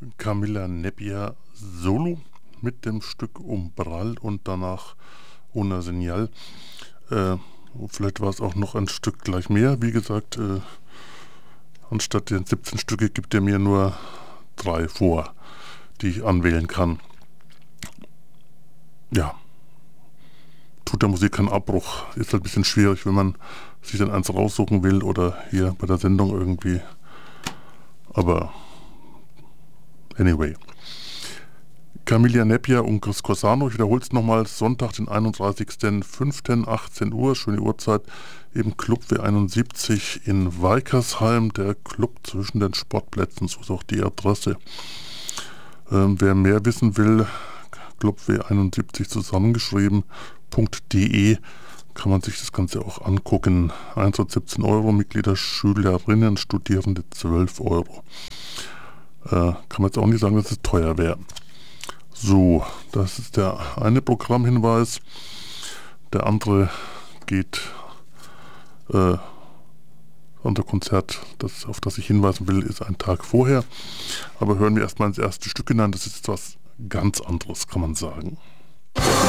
Camilla Nebbia Solo mit dem Stück Umbral und danach Una Señal. Vielleicht war es auch noch ein Stück gleich mehr. Wie gesagt, anstatt den 17 Stücke gibt er mir nur 3 vor, die ich anwählen kann. Ja, tut der Musik keinen Abbruch. Ist halt ein bisschen schwierig, wenn man sich dann eins raussuchen will oder hier bei der Sendung irgendwie. Aber anyway. Camilla Nebbia und Chris Corsano, ich wiederhole es nochmal, Sonntag, den 31.05., 18 Uhr, schöne Uhrzeit, im Club W71 in Weikersheim, der Club zwischen den Sportplätzen, so ist auch die Adresse. Wer mehr wissen will, Club W71 zusammengeschrieben.de, kann man sich das Ganze auch angucken. Eintritt 17 Euro, Mitglieder, Schülerinnen, Studierende 12 Euro. Kann man jetzt auch nicht sagen, dass es teuer wäre. So, das ist der eine Programmhinweis. Der andere geht unser Konzert, auf das ich hinweisen will, ist ein Tag vorher. Aber hören wir erstmal ins erste Stück hinein. Das ist was ganz anderes, kann man sagen.